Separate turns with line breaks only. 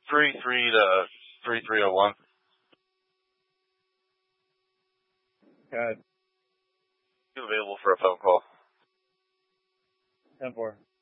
33 to 3301.
Got it.
Available for a phone call.
10-4.